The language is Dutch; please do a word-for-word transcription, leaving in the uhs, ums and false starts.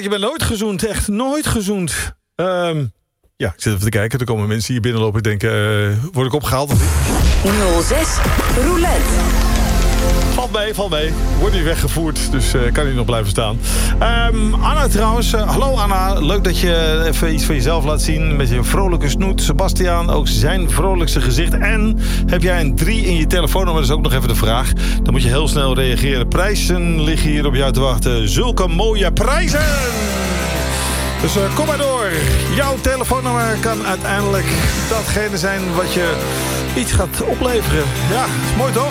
je bent nooit gezoend. Echt nooit gezoend. Um, ja, ik zit even te kijken. Er komen mensen hier binnenlopen en denken... Uh, word ik opgehaald of niet? nul zes Roulette. Valt mee, valt mee. Wordt niet weggevoerd, dus uh, kan hij nog blijven staan. Um, Anna trouwens. Uh, hallo Anna. Leuk dat je even iets van jezelf laat zien. Met je vrolijke snoet. Sebastiaan, ook zijn vrolijkste gezicht. En heb jij een drie in je telefoonnummer? Dat is ook nog even de vraag. Dan moet je heel snel reageren. Prijzen liggen hier op jou te wachten. Zulke mooie prijzen! Dus uh, kom maar door. Jouw telefoonnummer kan uiteindelijk datgene zijn wat je iets gaat opleveren. Ja, is mooi toch?